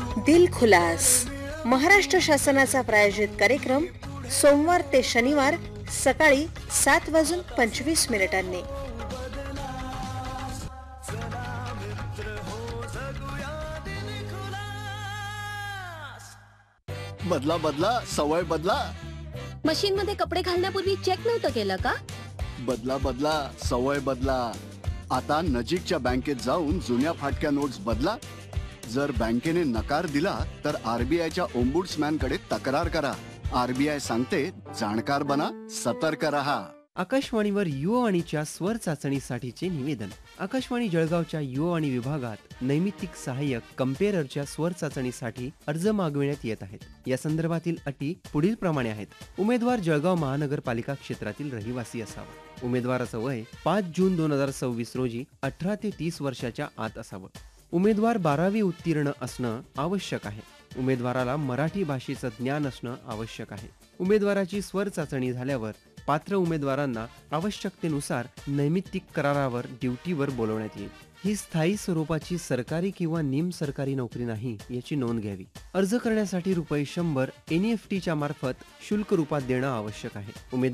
दिल खुलास महाराष्ट्र शासनाचा प्रायोजित कार्यक्रम सोमवार ते शनिवार सकाळी 7:25 बदला बदला सवय बदला. मशीन मध्ये कपडे घालण्यापूर्वी चेक नव्हतं केलं का? बदला बदला सवय बदला. आता नजीकच्या बँकेत जाऊन जुन्या फाटक्या नोट्स बदला. जर बँकेने नकार दिला तर आरबीआयच्या ओम्बुड्समॅन कडे तक्रार करा. आरबीआय सांगते, जाणकार बना, सतर्क रहा. आकाशवाणीवर युवावाणीच्या स्वर चाचणीसाठीचे निवेदन. आकाशवाणी जळगावच्या युवावाणी विभागात नैमित्तिक सहाय्यक कम्पेअररच्या स्वर चाचणीसाठी अर्ज मागविण्यात येत आहेत. या संदर्भातील अटी पुढील प्रमाणे आहेत. उमेदवार जळगाव महानगरपालिका क्षेत्रातील रहिवासी असावा. उमेदवाराचं वय 5 जून 2026 रोजी 18 ते 30 वर्षाच्या आत असावं. उमेदवार 12वी उत्तीर्ण असणं आवश्यक आहे. उमेदवाराला मराठी भाषेचं ज्ञान असणं आवश्यक आहे. उमेदवाराची स्वर चाचणी झाल्यावर पात्र उमेदवारांना आवश्यकतेनुसार नैमित्तिक करारावर ड्युटीवर बोलवण्यात येईल. ही स्थायी स्वरूपाची सरकारी किंवा निमसरकारी नोकरी नाही याची नोंद घ्यावी. अर्ज करण्यासाठी ₹100 NEFT च्या मार्फत शुल्क रूपात देणं आवश्यक आहे.